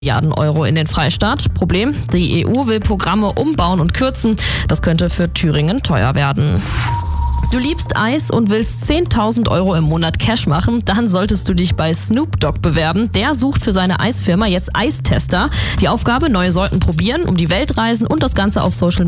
Milliarden Euro in den Freistaat. Problem, die EU will Programme umbauen und kürzen. Das könnte für Thüringen teuer werden. Du liebst Eis und willst 10.000 Euro im Monat Cash machen? Dann solltest du dich bei Snoop Dogg bewerben. Der sucht für seine Eisfirma jetzt Eistester. Die Aufgabe, neue Sorten probieren, um die Welt reisen und das Ganze auf Social